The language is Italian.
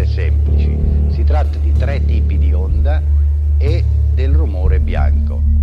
semplici. Si tratta di 3 tipi di onda e del rumore bianco.